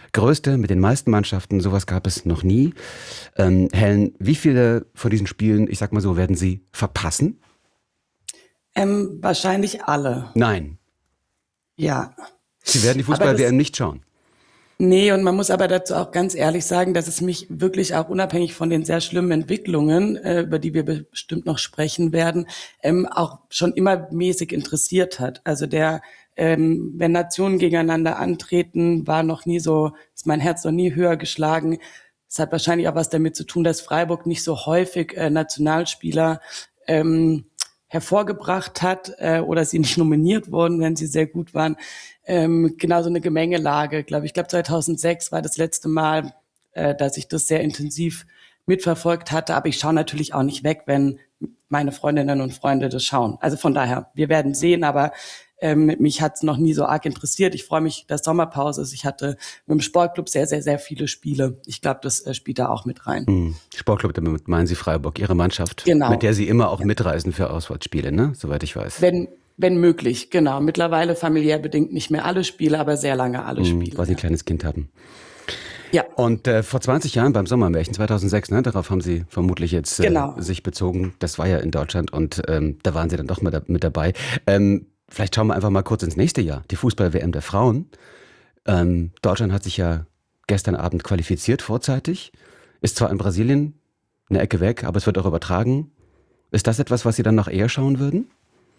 größte mit den meisten Mannschaften. Sowas gab es noch nie. Helen, wie viele von diesen Spielen, ich sag mal so, werden Sie verpassen? Wahrscheinlich alle. Nein. Ja. Sie werden die Aber Fußball-WM nicht schauen. Nee, und man muss aber dazu auch ganz ehrlich sagen, dass es mich wirklich auch unabhängig von den sehr schlimmen Entwicklungen, über die wir bestimmt noch sprechen werden, auch schon immer mäßig interessiert hat. Also wenn Nationen gegeneinander antreten, war noch nie so, ist mein Herz noch nie höher geschlagen. Es hat wahrscheinlich auch was damit zu tun, dass Freiburg nicht so häufig Nationalspieler hervorgebracht hat oder sie nicht nominiert wurden, wenn sie sehr gut waren. Genau so eine Gemengelage, glaube ich. Ich glaube, 2006 war das letzte Mal, dass ich das sehr intensiv mitverfolgt hatte. Aber ich schaue natürlich auch nicht weg, wenn meine Freundinnen und Freunde das schauen. Also von daher, wir werden sehen, aber mich hat es noch nie so arg interessiert. Ich freue mich, dass Sommerpause ist. Ich hatte mit dem Sportclub sehr, sehr, sehr viele Spiele. Ich glaube, das spielt da auch mit rein. Sportclub, damit meinen Sie Freiburg, Ihre Mannschaft, Genau. mit der Sie immer auch mitreisen für Auswärtsspiele, ne? Soweit ich weiß. Wenn möglich, genau. Mittlerweile familiär bedingt nicht mehr alle Spiele, aber sehr lange alle Spiele. Weil Sie ein kleines Kind haben. Ja. Und vor 20 Jahren beim Sommermärchen 2006, ne, darauf haben Sie vermutlich jetzt sich bezogen. Das war ja in Deutschland und da waren Sie dann doch mit dabei. Vielleicht schauen wir einfach mal kurz ins nächste Jahr. Die Fußball-WM der Frauen. Deutschland hat sich ja gestern Abend qualifiziert, vorzeitig. Ist zwar in Brasilien eine Ecke weg, aber es wird auch übertragen. Ist das etwas, was Sie dann noch eher schauen würden?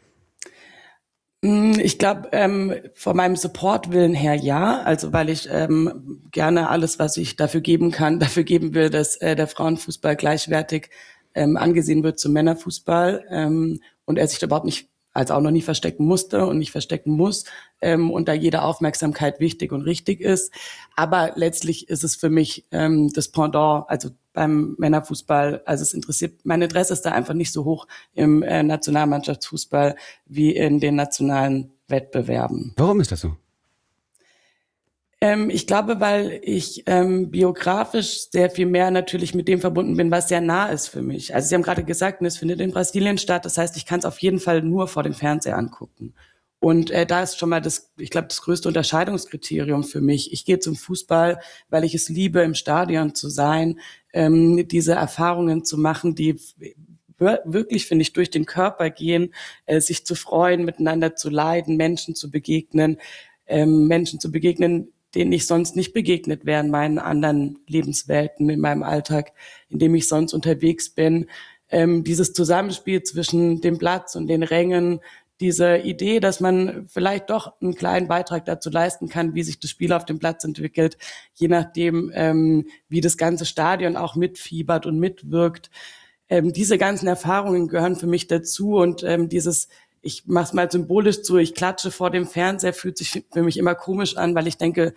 Ich glaube, von meinem Supportwillen her ja, also weil ich gerne alles, was ich dafür geben kann, dafür geben will, dass der Frauenfußball gleichwertig angesehen wird zum Männerfußball und er sich da überhaupt nicht, also auch noch nie verstecken musste und nicht verstecken muss und da jede Aufmerksamkeit wichtig und richtig ist. Aber letztlich ist es für mich das Pendant, also beim Männerfußball, also mein Interesse ist da einfach nicht so hoch im Nationalmannschaftsfußball wie in den nationalen Wettbewerben. Warum ist das so? Ich glaube, weil ich biografisch sehr viel mehr natürlich mit dem verbunden bin, was sehr nah ist für mich. Also Sie haben gerade gesagt, es findet in Brasilien statt. Das heißt, ich kann es auf jeden Fall nur vor dem Fernseher angucken. Und da ist schon mal ich glaube, das größte Unterscheidungskriterium für mich. Ich gehe zum Fußball, weil ich es liebe, im Stadion zu sein, diese Erfahrungen zu machen, die wirklich, finde ich, durch den Körper gehen, sich zu freuen, miteinander zu leiden, Menschen zu begegnen, denen ich sonst nicht begegnet wäre in meinen anderen Lebenswelten, in meinem Alltag, in dem ich sonst unterwegs bin. Dieses Zusammenspiel zwischen dem Platz und den Rängen, diese Idee, dass man vielleicht doch einen kleinen Beitrag dazu leisten kann, wie sich das Spiel auf dem Platz entwickelt, je nachdem, wie das ganze Stadion auch mitfiebert und mitwirkt. Diese ganzen Erfahrungen gehören für mich dazu und ich mache es mal symbolisch zu, ich klatsche vor dem Fernseher, fühlt sich für mich immer komisch an, weil ich denke,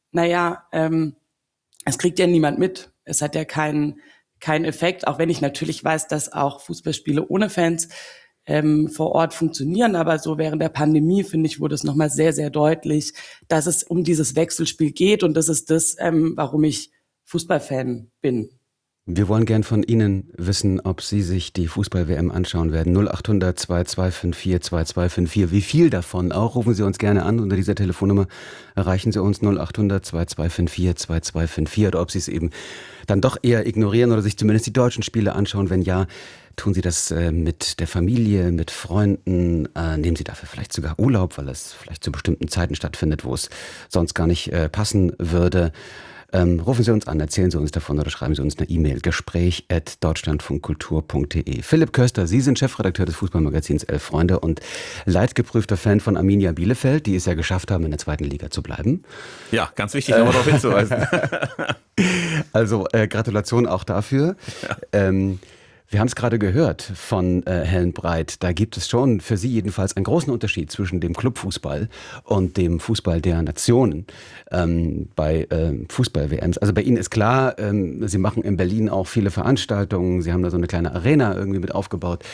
es kriegt ja niemand mit. Es hat ja keinen Effekt, auch wenn ich natürlich weiß, dass auch Fußballspiele ohne Fans vor Ort funktionieren. Aber so während der Pandemie, finde ich, wurde es nochmal sehr, sehr deutlich, dass es um dieses Wechselspiel geht und das ist das, warum ich Fußballfan bin. Wir wollen gern von Ihnen wissen, ob Sie sich die Fußball-WM anschauen werden. 0800 2254 2254. Wie viel davon auch? Rufen Sie uns gerne an. Unter dieser Telefonnummer erreichen Sie uns 0800 2254 2254. Oder ob Sie es eben dann doch eher ignorieren oder sich zumindest die deutschen Spiele anschauen. Wenn ja, tun Sie das mit der Familie, mit Freunden. Nehmen Sie dafür vielleicht sogar Urlaub, weil es vielleicht zu bestimmten Zeiten stattfindet, wo es sonst gar nicht passen würde. Rufen Sie uns an, erzählen Sie uns davon oder schreiben Sie uns eine E-Mail. Gespräch@deutschlandfunkkultur.de. Philipp Köster, Sie sind Chefredakteur des Fußballmagazins Elf Freunde und leidgeprüfter Fan von Arminia Bielefeld, die es ja geschafft haben, in der zweiten Liga zu bleiben. Ja, ganz wichtig, nochmal darauf hinzuweisen. Also Gratulation auch dafür. Ja. Wir haben es gerade gehört von Helen Breit. Da gibt es schon für Sie jedenfalls einen großen Unterschied zwischen dem Clubfußball und dem Fußball der Nationen bei Fußball-WMs. Also bei Ihnen ist klar, Sie machen in Berlin auch viele Veranstaltungen. Sie haben da so eine kleine Arena irgendwie mit aufgebaut.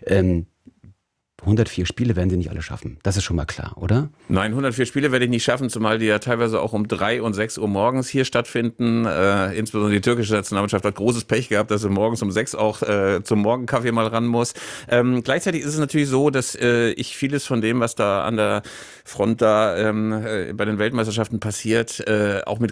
104 Spiele werden Sie nicht alle schaffen. Das ist schon mal klar, oder? Nein, 104 Spiele werde ich nicht schaffen, zumal die ja teilweise auch um 3 und 6 Uhr morgens hier stattfinden. Insbesondere die türkische Nationalmannschaft hat großes Pech gehabt, dass sie morgens um 6 auch zum Morgenkaffee mal ran muss. Gleichzeitig ist es natürlich so, dass ich vieles von dem, was da an der Front da bei den Weltmeisterschaften passiert, auch mit